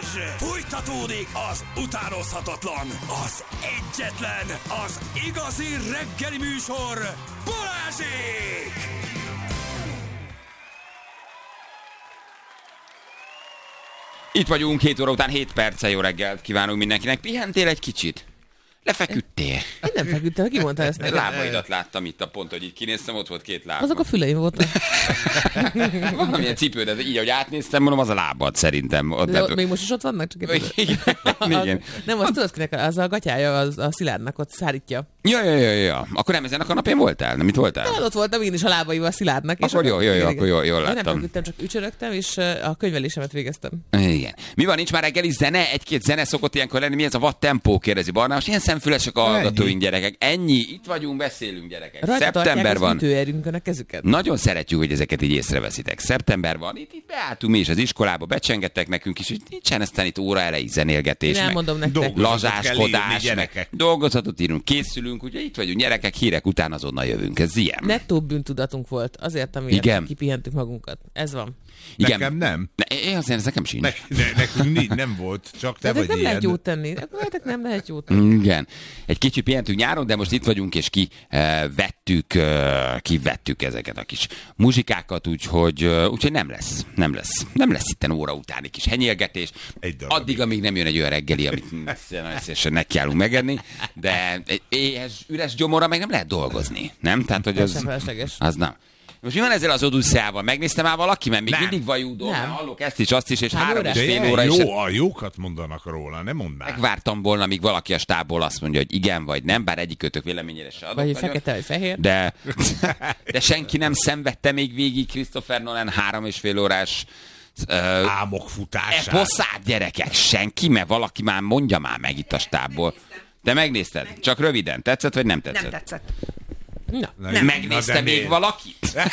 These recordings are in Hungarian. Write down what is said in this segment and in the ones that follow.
Fújtatódik az utánozhatatlan, az egyetlen, az igazi reggeli műsor, Balázsék! Itt vagyunk 2 óra után 7 perccel, jó reggelt kívánunk mindenkinek. Pihentél egy kicsit? Lefeküdtél? Én nem feküdtem, ki mondta ezt nekem? Lábaidat láttam itt a pont, hogy így kinéztem, ott volt 2 láb. Azok a füleim voltak. Valamilyen cipőd, így, ahogy átnéztem, mondom, az a lábad szerintem. De még most is ott vannak? Csak igen. Nem, azt tudod, kinek az a gatyája, a Szilárdnak ott szárítja. Ja. Akkor nem ezen a kanapén voltál? Nem itt voltál? Ja, ott voltam én is a lábaival a Szilárdnak. Akkor jó, jól én láttam. nem feküdtem, csak ücsörögtem, és a könyvelésemet végeztem. Igen. Mi van, nincs már reggeli zene? 1-2 zene szokott ilyenkor lenni. Mi ez a vad tempó, kérdezi Barna? Most ilyen szemfülesek a hallgatóink, gyerekek. Ennyi. Itt vagyunk, beszélünk, gyerekek. Rajta Szeptember van. Az ütőerünkön a kezüket. Nagyon szeretjük, hogy ezeket így észreveszitek. Szeptember van, itt beálltunk mi is az iskolába, becsengettek nekünk is, hogy nincsen aztán itt óra elejé zenélgetés, én elmondom nektek. lazáskodás, meg dolgozatot írunk, készülünk, ugye itt vagyunk, gyerekek, hírek után azonnal jövünk. Ez ilyen. Nettó bűntudatunk volt, azért, amiért kipihentük magunkat. Ez van. Igen. Nekem nem. Én azért nekem sincs. Nekünk nem volt, csak te vagy nem ilyen. lehet jót tenni. Nem lehet jót tenni. Igen. Egy kicsit pihentünk nyáron, de most itt vagyunk, és kivettük ezeket a kis muzsikákat, úgyhogy nem lesz. Nem lesz itten óra utáni kis henyélgetés. Addig, amíg nem jön egy olyan reggeli, amit nagyon szívesen nekiállunk megenni, de éhes, üres gyomorra meg nem lehet dolgozni. Nem? Tehát, hogy az nem. Most mi van ezzel az Odüsszeával? Megnéztem már valaki, mert még mindig vajúdom, hallok ezt is, azt is, és 3,5 óra is. A jókat mondanak róla, nem mondd már. Megvártam volna, amíg valaki a stábból azt mondja, hogy igen vagy nem, bár egyikőtök véleményére se adok. Vagy fekete, vagy fehér. De senki nem szenvedte még végig Christopher Nolan 3,5 órás álmok futását. Eposzát, gyerekek, senki, mert valaki már mondja már meg itt a stábból. Te megnézted? Csak röviden. Tetszett, vagy nem tetszett? Nem tetszett. Nem. Megnézte még valaki?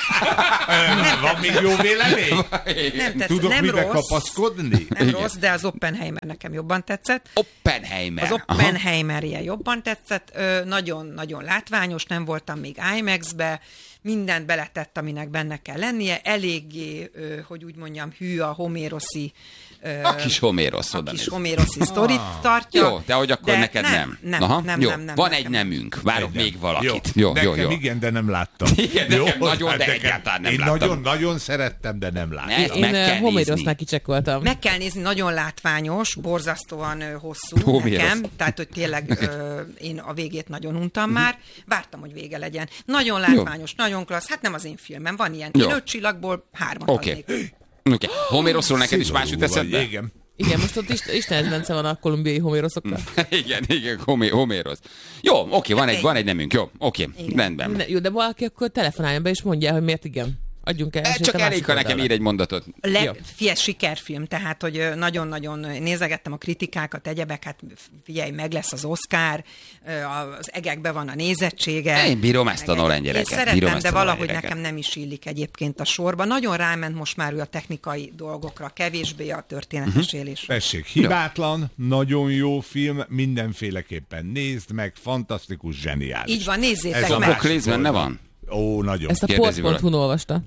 Van még jó vélemény? Nem tetszett. Tudok nem mire rossz. kapaszkodni? Nem rossz, de az Oppenheimer nekem jobban tetszett. Oppenheimer. Az Oppenheimer ilyen jobban tetszett. Nagyon látványos, nem voltam még IMAX-be. Mindent beletett, aminek benne kell lennie. Eléggé, hogy úgy mondjam, hű a homéroszi a kis Homérosz oda. A kis Homéroszi sztorit tartja. Jó, de hogy akkor neked nem. Nem. Van egy nemünk. Várok még valakit. Jó. Jó. Igen, de nem láttam. Igen, nekem nagyon, de egyáltalán nem láttam. Én nagyon szerettem, de nem láttam. Én Homérosznál kicsekkoltam. Meg kell nézni, nagyon látványos, borzasztóan hosszú nekem. Tehát, hogy tényleg én a végét nagyon untam már. Vártam, hogy vége legyen. Nagyon látványos, nagyon klassz. Hát nem az én filmem, van ilyen. Én 5 csillagból 3-at adnék. Oké. Homéroszról neked is más jut eszedbe? Igen, most ott Istenes Bence van a kolumbiai homéroszokkal. Igen, Homérosz. Jó, oké, van egy nemünk, jó, oké, rendben. Jó, de valaki akkor telefonáljon be és mondja, hogy miért igen. Adjunk el. Csak elég, ha nekem ír egy mondatot. Figyelj, sikerfilm, tehát, hogy nagyon-nagyon nézegettem a kritikákat, egyebek, hát figyelj, meg lesz az Oscar, az egekben van a nézettsége. Én bírom ezt a Nolan gyereket. Én szeretem, de valahogy nekem nem is illik egyébként a sorba. Nagyon ráment most már ő a technikai dolgokra, kevésbé a történetes élés. Tessék, hibátlan, nagyon jó film, mindenféleképpen nézd meg, fantasztikus, zseniális. Így van, nézzétek meg. meg. Ez a Book ne van? Ó, nagyon. Ezt a port.hu-n olvasta.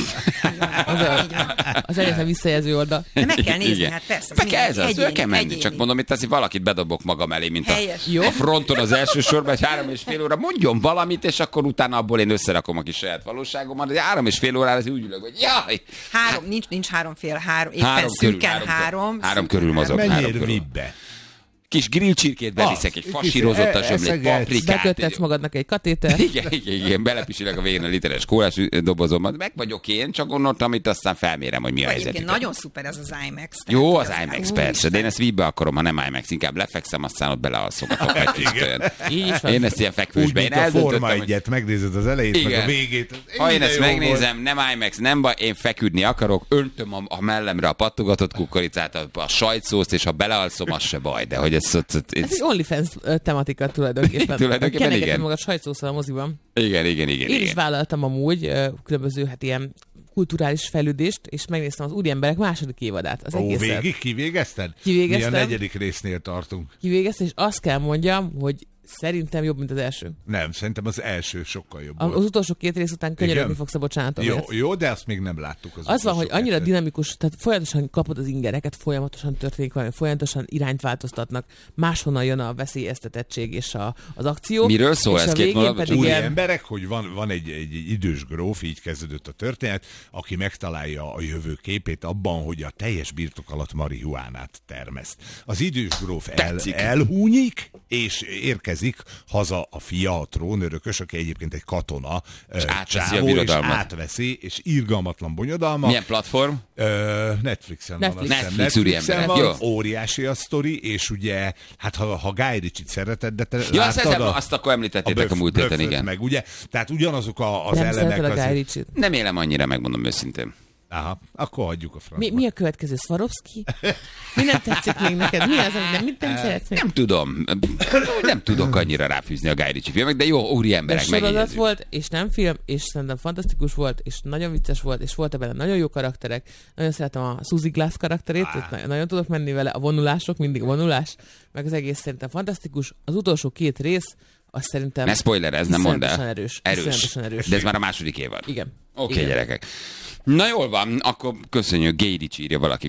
Az egyetlen visszajelző oldal. De meg kell nézni, hát persze. Meg kell menni. Csak mondom, itt azért valakit bedobok magam elé, mint a fronton az első sorban, egy 3,5 óra. Mondjon valamit, és akkor utána abból én összerakom a kis saját valóságomat. De 3,5 órára az úgy ülök, hogy jaj! Nincs 3,5, éppen szűken 3. 3 körül mozog. Menjél vibbe. Kis grillcsirkét beviszek, egy fasírozottas ömlét, paprikát. Beköttetsz magadnak egy katéter. Igen, belepisilek a végén a literes kólás dobozomat. Meg vagyok én, csak gondoltam, itt aztán felmérem, hogy mi a helyzet. Nagyon szuper ez az IMAX. Jó, az IMAX persze, de én ezt vízbe akarom, ha nem IMAX, inkább lefekszem, aztán ott belealszogatok egy kicsit. Én ezt ilyen fekvősbe. Úgy, mint a Forma 1-et, megnézed az elejét, meg a végét. Ha én ezt megnézem, nem IMAX, nem baj, én feküdni akarok, öntöm a mellemre a pattogatott kukoricát, a sajtszószt, és ha belealszom, az se baj, de hogy ez egy OnlyFans tematika tulajdonképpen. Tulajdonképpen igen. Magad sajtszószal a moziban. Igen. Én is vállaltam amúgy különböző ilyen kulturális fejlődést, és megnéztem az Úriemberek második évadát. Az végig kivégezted? Kivégeztem. Mi a 4. résznél tartunk. Kivégeztem, és azt kell mondjam, hogy Szerintem jobb, mint az első. Nem, szerintem az első sokkal jobb Az utolsó 2 rész után könyörögni fogsz a bocsánatot. Jó, de azt még nem láttuk. Az van, hogy annyira dinamikus, tehát folyamatosan kapod az ingereket, folyamatosan történik valami, folyamatosan irányt változtatnak, máshonnan jön a veszélyeztetettség és az akció. Miről szól ez két mondat? Úri emberek, hogy van egy idős gróf, így kezdődött a történet, aki megtalálja a jövő képét abban, hogy a teljes birtok alatt marihuánát termeszt. Az idős gróf elhúnyik, és érkezik haza a fia, a trónörökös, aki egyébként egy katona, és átveszi a birodalmat. És átveszi, és irgalmatlan bonyodalma. Milyen platform? Netflixen van. Netflixen van, jó. Óriási a sztori, és ugye, hát ha Guy Ritchie-t szereted, de te láttad azt akkor említettétek a múlt héten, igen. Meg, ugye? Tehát ugyanazok az nem elemek. Nem élem annyira, megmondom őszintén. Aha, akkor hagyjuk a francba. Mi a következő? Swarovski? Mi nem tetszik még neked? Mi az, amit nem szeretsz? Nem tudom. Nem tudok annyira ráfűzni a Guy Ritchie filmek, de jó, úri emberek megjegyezzük. Sorozat volt, és nem film, és szerintem fantasztikus volt, és nagyon vicces volt, és voltak benne nagyon jó karakterek. Nagyon szeretem a Suzy Glass karakterét, nagyon tudok menni vele. A vonulások, mindig a vonulás, meg az egész szerintem fantasztikus. Az utolsó 2 rész, azt szerintem... Ne spoiler, ez nem mondd el. Erős. De ez már a második évad. Igen. Oké, gyerekek. Na jól van, akkor köszönjük, Guy Ritchie írja valaki,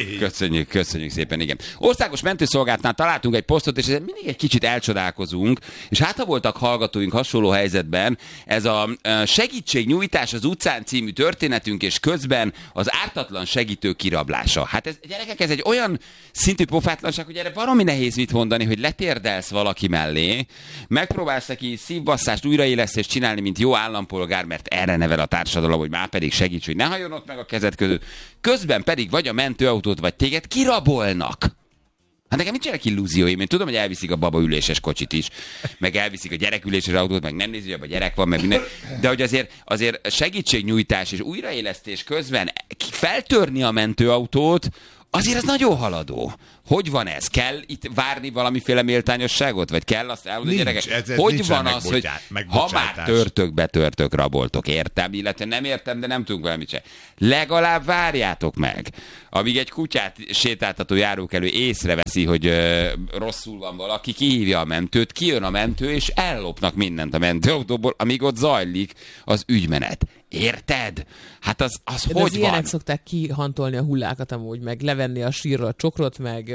köszönjük szépen, igen. Országos mentőszolgálatnál találtunk egy posztot, és ezen mindig egy kicsit elcsodálkozunk, és hát ha voltak hallgatóink hasonló helyzetben, ez a segítségnyújtás az utcán című történetünk, és közben az ártatlan segítő kirablása. Hát ez, gyerekek, ez egy olyan szintű pofátlanság, hogy erre valami nehéz mit mondani, hogy letérdelsz valaki mellé, megpróbálsz neki szívbasszást, újraélesztést csinálni, mint jó állampolgár, mert erre nevel a társadalom, hogy már pedig segíts, hogy ne hajjon ott meg a kezed között. Közben pedig vagy a mentőautót, vagy téged kirabolnak. Hát nekem nincsenek illúzióim. Én tudom, hogy elviszik a babaüléses kocsit is, meg elviszik a gyereküléses autót, meg nem nézi, hogy a gyerek van, meg minden. De hogy azért segítségnyújtás és újraélesztés közben feltörni a mentőautót, azért ez nagyon haladó. Hogy van ez? Kell itt várni valamiféle méltányosságot? Vagy kell azt elmondani, gyerekek? Hogy van az, hogy ha már törtök, raboltok, értem, illetve nem értem, de nem tudunk valamit se. Legalább várjátok meg, amíg egy kutyát sétáltató járókelő észreveszi, hogy rosszul van valaki, kihívja a mentőt, kijön a mentő, és ellopnak mindent a mentőautóból, amíg ott zajlik az ügymenet. Érted? Hát az hogy van? Ilyenek szokták kihantolni a hullákat amúgy, meg levenni a sírról a csokrot, meg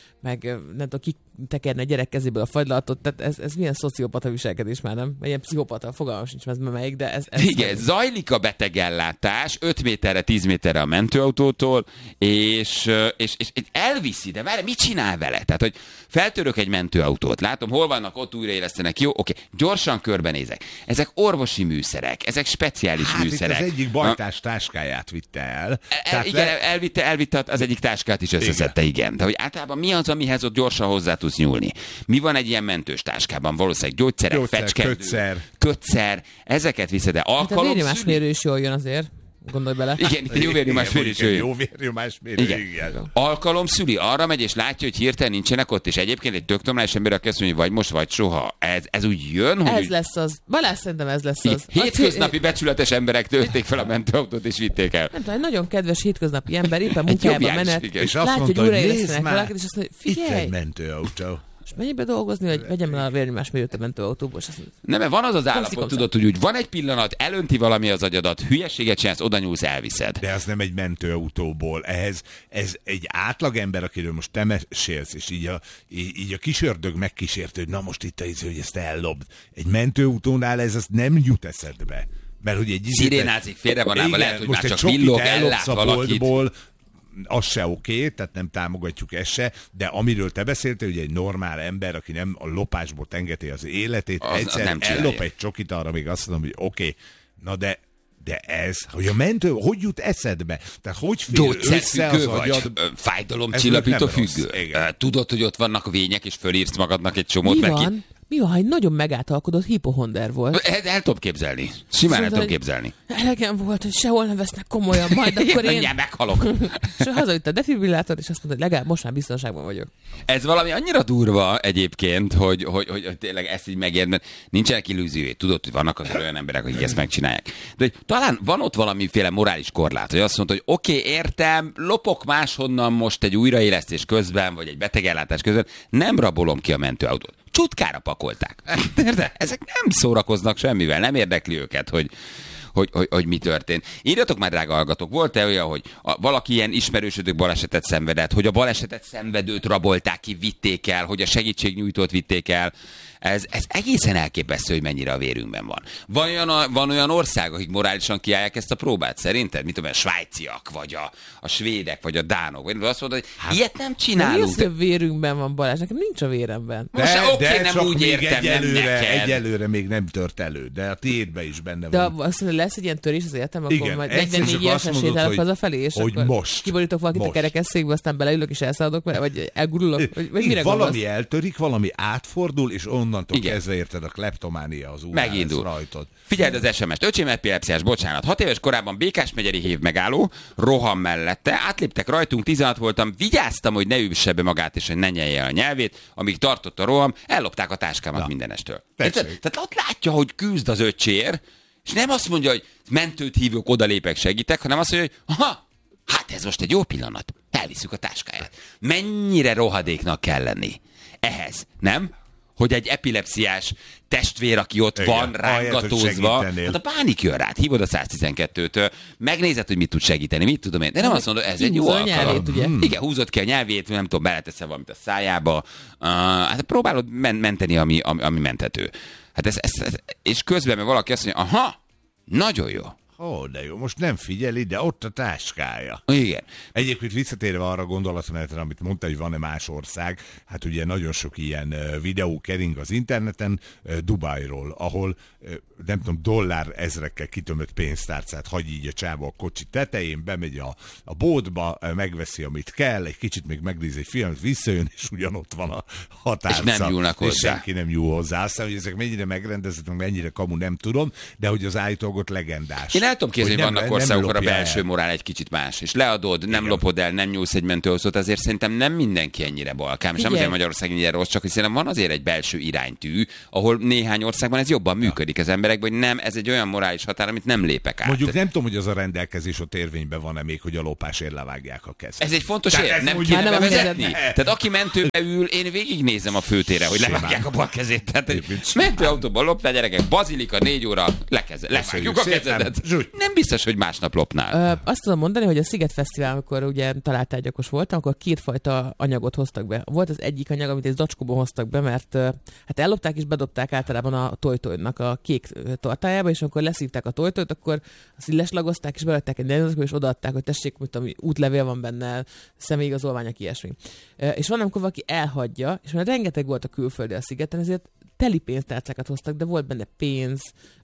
nem tudom, kitekerni a gyerek kezéből a fagylaltot, tehát ez milyen szociopata viselkedés már, nem? Ilyen pszichopata, fogalmam sincs, ez melyik, de ez igen, zajlik a betegellátás 5 méterre, 10 méterre a mentőautótól, és elviszi, de várj, mit csinál vele? Tehát, hogy feltörök egy mentőautót, látom, hol vannak, ott újraélesztenek, jó, oké, gyorsan körbenézek. Ezek orvosi műszerek, ezek speciális műszerek. Az egyik bajtás táskáját vitte el. Igen, elvitte az egyik táskát is összeszedte, igen. De hogy általában mi az, amihez ott gyorsan hozzá tudsz nyúlni? Mi van egy ilyen mentős táskában? Valószínűleg gyógyszerek, fecskendő, kötszer, ezeket viszed, de alkalom. Hát a vérnyomásmérő is jól jön azért. Gondolj bele. Igen, jó vérnyomásmérő is jó vérnyomásmérő, igen. Alkalom szüli, arra megy és látja, hogy hirtelen nincsenek ott, és egyébként egy tök normális ember, aki azt mondja, hogy vagy most, vagy soha. Ez úgy jön, hogy... Ez lesz az. Balázs, szerintem ez lesz az. Hétköznapi becsületes emberek tölték fel a mentőautót, és vitték el. Nem tudom, egy nagyon kedves hétköznapi ember, éppen munkájában menet, és látja, hogy újraélesztenek valakit, és azt mondja, figyelj! Itt egy mentőautó. És menjél be dolgozni, hogy vegyem el a vérnyomásmérőt a mentőautóból. Nem, mert van az állapot, tudod, hogy úgy van egy pillanat, elönti valami az agyadat, hülyeséget csinálsz, oda nyúlsz, elviszed. De az nem egy mentőautóból. Ez egy átlagember, akiről most te mesélsz, és így a kis ördög megkísérte, hogy na most itt hogy ezt ellopd. Egy mentőautónál ez nem jut eszedbe. Mert hogy egy szirénázik félre van ám, lehet, hogy már csak villog, ellát valakit. Az se oké, tehát nem támogatjuk ezt se, de amiről te beszéltél, hogy egy normál ember, aki nem a lopásból tengeti az életét, egyszer ellop egy csokit, arra még azt mondom, hogy oké, na de ez, hogy a mentő, hogy jut eszedbe? Tehát hogy fél össze az agyad? Fájdalomcsillapító függő. Tudod, hogy ott vannak vények, és fölírsz magadnak egy csomót, Mi van, ha egy nagyon megáltalkodott hipohonder volt? El tudom képzelni. Simán el tudom képzelni. Elegem volt, hogy sehol nem vesznek komolyan, majd akkor én... Mindjárt meghalok. És hazavitt a defibrillátor, és azt mondta, hogy legalább most már biztonságban vagyok. Ez valami annyira durva egyébként, hogy tényleg ezt így megérd, mert nincsenek illúziói. Tudod, hogy vannak az olyan emberek, akik ezt megcsinálják. De hogy talán van ott valamiféle morális korlát, hogy azt mondta, hogy oké, értem, lopok máshonnan most egy újraélesztés közben, vagy egy betegellátás közben, nem rabolom ki a mentőautót. csutkára pakolták. De ezek nem szórakoznak semmivel, nem érdekli őket, hogy mi történt. Írjatok már, drága hallgatók, volt-e olyan, hogy valaki ilyen ismerősödők balesetet szenvedett, hogy a balesetet szenvedőt rabolták ki, vitték el, hogy a segítségnyújtót vitték el? Ez egészen elképesztő, hogy mennyire a vérünkben van. Van olyan ország, akik morálisan kiállják ezt a próbát, szerinted? Mit tudom, a svájciak, vagy a svédek, vagy a dánok. Vagy azt mondod, hogy ilyet nem csinálunk. Mi az, hogy a vérünkben van, Balázs? Nekem nincs a véremben. De nem úgy értem, egyelőre még nem tört elő, de a tiédben is benne de van. De azt mondja, lesz egy ilyen törés az életem, akkor igen, majd 44 évesen sétálok hazafelé, és hogy akkor most, kiborítok valakit a kerekesszékbe, aztán beleülök és elszaladok, vagy elgurulok, vagy mire valami eltörik, valami átfordul, és onnantól kezdve érted a kleptománia az úrá megindul. Rajtod. Figyeld az SMS-t. Öcsém epilepsziás, bocsánat. 6 éves korában Békásmegyeri hév megálló, roham mellette, átléptek rajtunk, 16 voltam, vigyáztam, hogy ne üsse be magát, és hogy ne nyelje a nyelvét, amíg tartott a roham, ellopták a táskámat mindenestől. Tehát ott látja, hogy küzd az öcsér, és nem azt mondja, hogy mentőt hívok, odalépek, segítek, hanem azt mondja, hogy hát ez most egy jó pillanat, elviszük a táskáját. Mennyire rohadéknak kell lenni ehhez, nem? Hogy egy epilepsziás testvér, aki ott van, rángatózva, hát a pánik jön rád, hívod a 112-től, megnézed, hogy mit tud segíteni, mit tudom én, de nem azt mondod, ez egy jó alkalom. Igen, húzod ki a nyelvét, nem tudom, beleteszel valamit a szájába, hát próbálod menteni, ami menthető. Hát és közben meg valaki azt mondja, aha, nagyon jó. De jó, most nem figyeli, de ott a táskája. Igen. Egyébként visszatérve arra a gondolatmenetre, amit mondta, hogy van-e más ország, hát ugye nagyon sok ilyen videó kering az interneten Dubajról, ahol nem tudom, dollár ezrekkel kitömött pénztárcát hagy így a csáva a kocsi tetején, bemegy a boltba, megveszi, amit kell, egy kicsit még megnéz egy filmet, visszajön, és ugyanott van a határca. És nem nyúlnak hozzá. És senki nem nyúl hozzá. Aztán, hogy ezek mennyire megrendezett, mennyire kamu, nem tudom, de hogy az állítólag ott legendás. Én el tudom képzelni, hogy vannak országok, ahol a belső morál egy kicsit más, és leadod, nem lopod el, nem nyúlsz egy mentőhozót, azért szerintem nem mindenki ennyire balkám, és nem azért Magyarország ennyire rossz, csak hiszen van azért egy belső iránytű, ahol néhány országban ez jobban működik az emberekben, hogy nem, ez egy olyan morális határ, amit nem lépek át. Mondjuk nem tudom, hogy az a rendelkezés ott érvényben van-e még, hogy a lopásért levágják a kezet. Ez egy fontos ér, nem kéne bevezetni. Tehát aki mentőbe ül, én végignézem a főtérre, hogy levágják a bal kezét. Tehát mentőautóban loptál, gyerekek, Bazilika 4 óra, levágjuk a kezedet. Nem biztos, hogy másnap lopnál. Azt tudom mondani, hogy a Sziget Fesztivál, amikor ugye találtárgyakos voltam, akkor 2 fajta anyagot hoztak be. Volt az egyik anyag, amit egy zacskóban hoztak be, mert hát ellopták és bedobták általában a tojtojnak a kék tartájába, és amikor leszívták a tojtojt, akkor azt így leslagozták, és belettek egy negyedzacskóba, és odaadták, hogy tessék, mit tudom, útlevél van benne, személyigazolványok, ilyesmi. És van, amikor valaki elhagyja, és már rengeteg volt a külföldi a szigeten, ezért teli pénztárcákat hoztak, de volt benne pénz,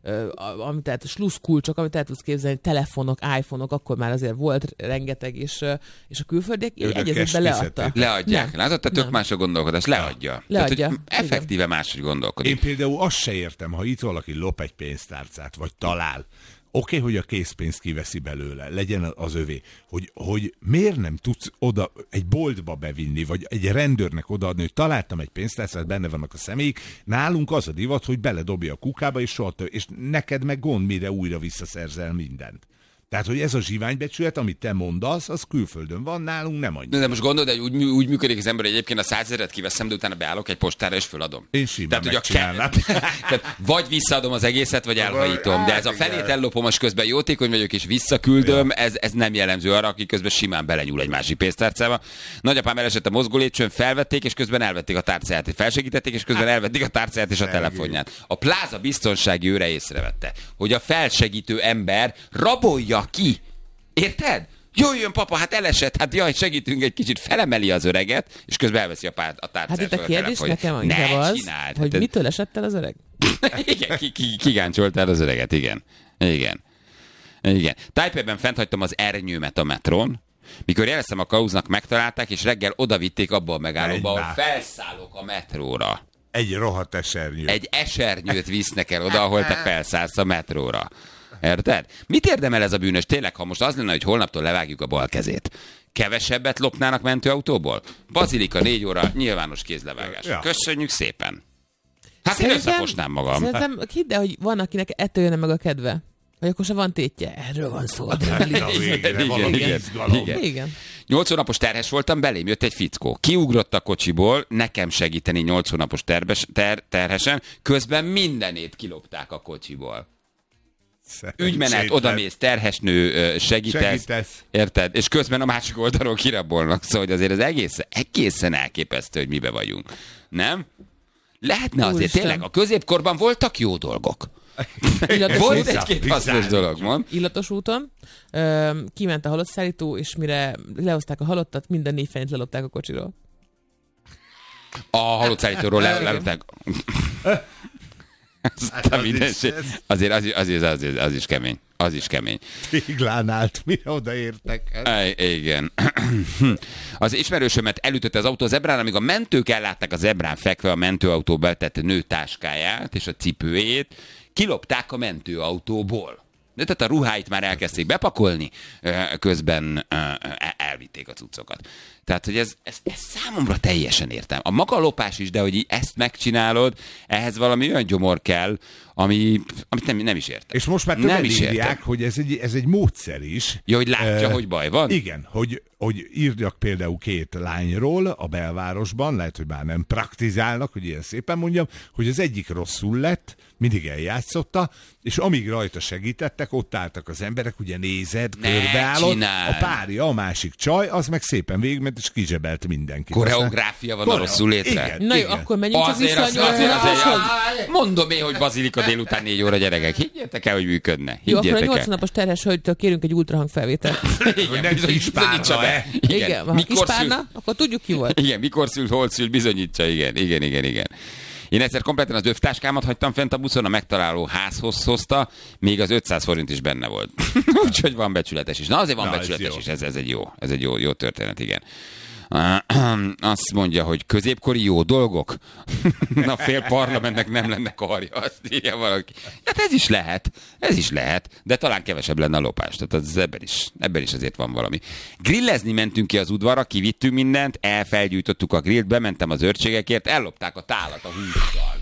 amit tehát sluszkulcsok, amit el tudsz képzelni, telefonok, iPhone-ok, akkor már azért volt rengeteg, és a külföldiek egyezetben leadtak. Leadják. Látod, te tök más a gondolkodás. Leadja. Tehát, hogy effektíve máshogy gondolkodik. Én például azt se értem, ha itt valaki lop egy pénztárcát, vagy talál, Oké, hogy a készpénzt kiveszi belőle, legyen az övé, hogy miért nem tudsz oda egy boltba bevinni, vagy egy rendőrnek odaadni, hogy találtam egy pénztárcát, benne vannak a személyik, nálunk az a divat, hogy beledobja a kukába, és soha és neked meg gond, mire újra visszaszerzel mindent. Tehát, hogy ez a zsiványbecsület, amit te mondasz, az külföldön van, nálunk nem annyira. De most gondolod, hogy úgy működik az ember, hogy egyébként a 100 000-et kiveszem, de utána beállok egy postára és föladom. Én simán megcsinálnám. Tehát vagy visszaadom az egészet, vagy elhajítom. De ez a felét ellopom, és közben jótékony vagyok, és visszaküldöm, ez nem jellemző arra, aki közben simán belenyúl egy másik pénztárcába. Nagyapám elesett a mozgólépcsőn, felvették, és közben elvették a tárcáját, felsegítették, és közben elvették a tárcáját és a telefonját. A pláza biztonsági őre észrevette, hogy a felsegítő ember rabolja ki. Érted? Jöjjön, papa, hát elesett, hát jaj, segítünk egy kicsit, felemeli az öreget, és közben elveszi a tárcát. Hát itt a kérdés nekem inkább az, hogy mitől esett el az öreg? Igen, kigáncsoltál az öreget, igen. Taipeiben fenthagytam az ernyőmet a metrón, mikor jeleztem a kauznak, megtalálták, és reggel odavitték abba a megállóba, ahol felszállok a metróra. Egy rohadt esernyő. Egy esernyőt visznek el oda, ahol te felszállsz a metróra. Érted? Mit érdemel ez a bűnös? Tényleg, ha most az lenne, hogy holnaptól levágjuk a bal kezét, kevesebbet lopnának mentőautóból? Bazilika 4 óra, nyilvános kézlevágás. Ja. Köszönjük szépen. Hát én összefosnám magam. Szerintem hidd el, hogy van, akinek ettől jönne meg a kedve. Vagy akkor se van tétje. Erről van szó. Igen. 8 hónapos terhes voltam, belém jött egy fickó. Kiugrott a kocsiból, nekem segíteni 8 hónapos terhesen, közben mindenét kilopták a kocsiból. Ügymenet, odamész, terhesnő, segítesz. Érted? És közben a másik oldalról kirabolnak. Szóval azért az egészen elképesztő, hogy mibe vagyunk. Nem? Lehetne azért, tényleg, a középkorban voltak jó dolgok. Volt egy-két hasznos dolog, mond. Illatos úton kiment a halottszállító, és mire lehozták a halottat, minden 4 fenyt lelopták a kocsiról. A halottszállítóról lelopták. Azért az is kemény. Az is kemény. Téglán állt, mire odaértek? Igen. Az ismerősömet elütötte az autó zebrán, amíg a mentők ellátták a zebrán fekve a mentőautóba betett nő táskáját és a cipőjét, kilopták a mentőautóból. De tehát a ruháit már elkezdték bepakolni, közben elvitték a cuccokat. Tehát, hogy ez számomra teljesen értem. A maga lopás is, de hogy ezt megcsinálod, ehhez valami olyan gyomor kell, amit nem is értem. És most már többen írják, hogy ez egy módszer is. Ja, hogy látja, hogy baj van? Igen, hogy írjak például 2 lányról a belvárosban, lehet, hogy már nem praktizálnak, hogy ilyen szépen mondjam, hogy az egyik rosszul lett, mindig eljátszotta, és amíg rajta segítettek, ott álltak az emberek, ugye nézed, körbeállott, a párja, a másik csaj, az meg szépen végigment, és kizsebelt mindenkit. Koreográfia van a rosszul létre. Igen, na jó, akkor menjünk csak vissza azért. Mondom én, hogy Bazilika délután 4 óra, gyerekek. Higgyétek el, hogy működne. Jó, akkor a 80 napos terhes hölgytől kérünk egy ultrahangfelvételt. Igen, bizonyítsa be. Igen, ha kispárna, akkor tudjuk ki volt. Igen, mikor szül, hol szül, bizonyítsa, igen. Én egyszer kompletten az övtáskámat hagytam fent a buszon, a megtaláló házhoz hozta, még az 500 forint is benne volt. Úgyhogy van becsületes is. Na azért van becsületes is, ez egy jó történet, igen. Azt mondja, hogy középkori jó dolgok. Na, fél parlamentnek nem lenne karja, azt írja valaki. Hát ez is lehet, de talán kevesebb lenne a lopás. Tehát ebben is azért van valami. Grillezni mentünk ki az udvarra, kivittünk mindent, felgyújtottuk a grillt, bementem az őrtségekért, ellopták a tálat a hússal.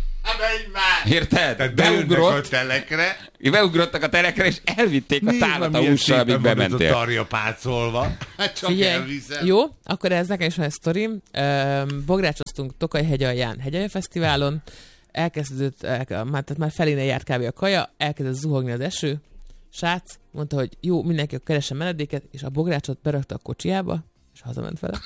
Érted? Beugrottak a telekre, és elvitték a tálat a hússal, amíg bementél. Tarja pácolva. Jó, akkor ez nekem is van egy sztorim. Bográcsoztunk Tokaj-hegy alján hegyalja-fesztiválon, elkezdődött, már felénél járt kb. A kaja, elkezdett zuhogni az eső. Srác mondta, hogy jó, mindenki keressen menedéket, és a bográcsot berakta a kocsiába, és hazament vele.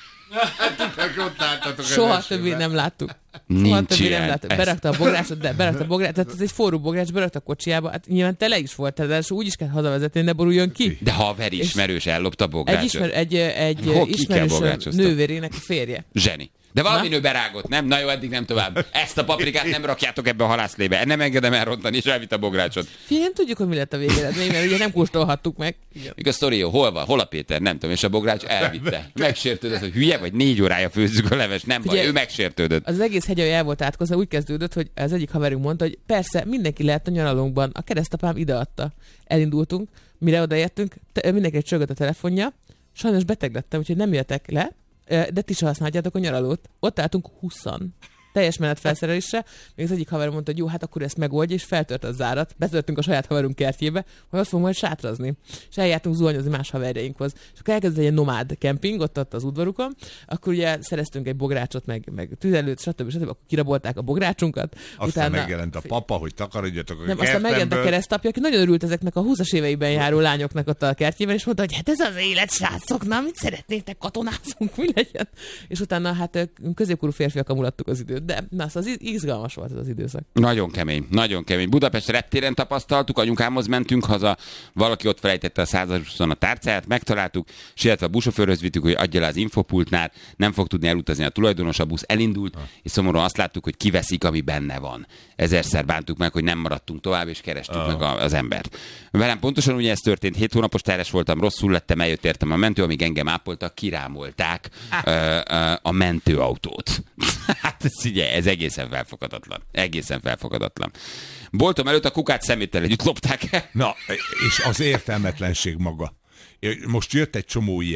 Soha többé nem láttuk. Berakta a bográcsot, tehát ez egy forró bogrács, berakta a kocsiába, hát nyilván tele is volt, tehát úgy is kell hazavezetni, ne boruljon ki. De haver ismerős ellopta a bográcsot. Egy ismerős nővérének a férje. Zseni. De valami nő berágott, nem? Na jó, eddig nem tovább. Ezt a paprikát nem rakjátok ebbe a halászlébe. Nem engedem elrontani, és elvitt a bográcsot. Nem tudjuk, hogy mi lett a végeredmény, mert ugye nem kóstolhattuk meg. Még a sztori jó, hol van? Hol a Péter? Nem tudom, és a bogrács elvitte. Megsértődött, hogy hülye vagy, 4 órája főzzük a leves. Nem baj, ő megsértődött. Az egész hegyalja el volt átkozva, úgy kezdődött, hogy az egyik haverunk mondta, hogy persze, mindenki lehet a nyaralónkban. A keresztapám ideadta. Elindultunk, mire odaértünk, mindenki csörgött a telefonja. Sajnos beteg lettem, úgyhogy nem jöttek le. De ti sem használjátok a nyaralót. Ott álltunk 20-an. Teljes menetfelszerelésre. Még az egyik haverom mondta, hogy jó, hát akkor ezt megoldja, és feltört a zárat. Betörtünk a saját haverunk kertjébe, hogy azt fogunk majd sátrazni. És eljártunk zuhanyozni más haverjainkhoz. És akkor elkezdett egy nomád kemping ott az udvarukon. Akkor ugye szereztünk egy bográcsot, meg tüzelőt, stb. Akkor kirabolták a bográcsunkat. Aztán megjelent a papa, hogy takarodjatok a kertemből. Aztán megjelent a keresztapja, aki nagyon örült ezeknek a 20-as éveiben járó lányoknak ott a kertjében, és mondta, hogy hát ez az élet, srácok, na, mit szeretnétek, katonázunk, mi legyen? És utána hát középkorú férfiak mulattuk az időt. De na, az izgalmas volt ez az időszak. Nagyon kemény, nagyon kemény. Budapest reptéren tapasztaltuk, anyukámhoz mentünk haza, valaki ott felejtette a 120-on a tárcáját, megtaláltuk, sietve a buszsofőrhöz vittük, hogy adja le az infopultnál, nem fog tudni elutazni a tulajdonos, a busz elindult, és szomorúan azt láttuk, hogy kiveszik, ami benne van. Ezerszer bántuk meg, hogy nem maradtunk tovább, és kerestük meg az embert. Velem pontosan ugye ez történt, 7 hónapos terhes voltam, rosszul lettem, eljött értem a mentő, amíg engem ápoltak, kirámolták a mentőautót. Hát ez egészen felfogadatlan. Egészen felfogadatlan. Boltom előtt a kukát szeméttel együtt lopták el. Na, és az értelmetlenség maga. Most jött egy csomó ilyen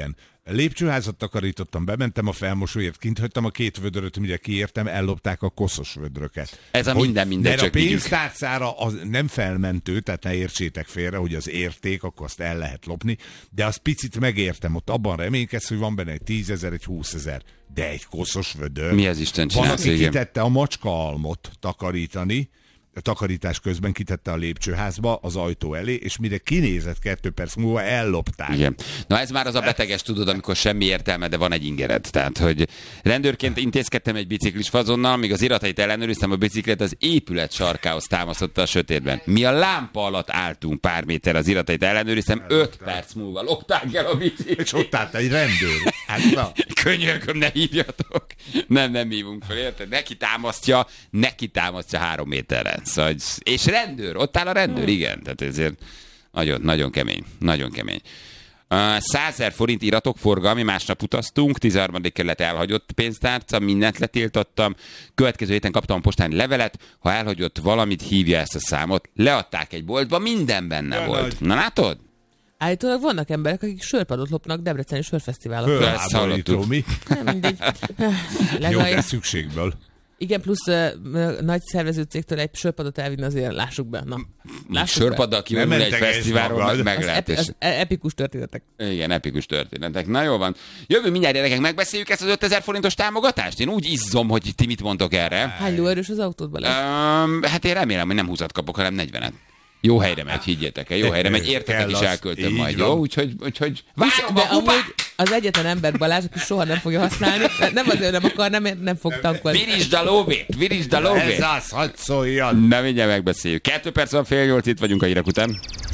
Lépcsőházat takarítottam, bementem a felmosóért, kint hagytam a 2 vödröt, mire kiértem, ellopták a koszos vödröket. Ez a minden mert csak a pénztárcára az nem felmentő, tehát ne értsétek félre, hogy az érték, akkor azt el lehet lopni, de az picit megértem, ott abban reménykedsz, hogy van benne egy 10 000, egy 20 000, de egy koszos vödör. Mi az Isten csinálsz? Van, aki kitette a macskaalmot takarítani, a takarítás közben kitette a lépcsőházba az ajtó elé, és mire kinézett 2 perc múlva, ellopták. Igen. Na ez már az a beteges, tudod, amikor semmi értelme, de van egy ingered. Tehát, hogy rendőrként intézkedtem egy biciklis fazonnal, míg az iratait ellenőriztem, a biciklet az épület sarkához támasztotta a sötétben. Mi a lámpa alatt álltunk pár méter, az iratait ellenőriztem, 5 perc múlva lopták el a biciklit. És ott állt egy rendőr. Hát na. Könyörgöm, ne hívjatok. Nem hívunk fel, érted? Neki támasztja 3 méterre. Szóval, és rendőr, ott áll a rendőr, igen. Tehát ezért nagyon kemény. 100 000 forint iratokforgalmi, másnap utaztunk, 13. kerület elhagyott pénztárca, mindent letiltottam. Következő héten kaptam a postán levelet, ha elhagyott valamit, hívja ezt a számot. Leadták egy boltba, minden benne volt. Na látod? Állítólag vannak emberek, akik sörpadot lopnak Debreceni sörfesztiválokon. Fölháborító, mi? Nem mindegy. Jó, de szükségből. Igen, plusz nagy szervezőcégtől egy sörpadot elvinni, azért lássuk be. Sörpaddal kivonul egy fesztiválról, meg lehet. Az epikus történetek. Igen, epikus történetek. Na jó van. Jövő mindjárt, gyerekek, megbeszéljük ezt az 5000 forintos támogatást? Én úgy izzom, hogy ti mit mondtok erre. Hány lóerős az autódban lesz? Hát én remélem, hogy nem 20-at kapok, hanem 40-et. Jó helyre megy, higgyétek el, jó helyre megy, értetek is elköltöm majd, jó? Úgyhogy várom a kupát! Az egyetlen ember Balázs, aki soha nem fogja használni, nem azért nem akar, nem fog tankolni. Virisd a lóvét! Ez az, hadd szóljon! Na mindjárt megbeszéljük. 2 perc van, 7:30, itt vagyunk a hírek után.